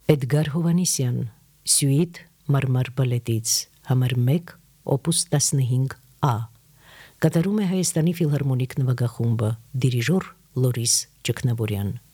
Էդգար Հովհաննիսյան, Սյուիտ մարմար բալետից, համար 1, օպուս 15A, կատարում է Հայաստանի ֆիլհարմոնիկ նվագախումբը, դիրիժոր Լորիս Ճգնավորյան։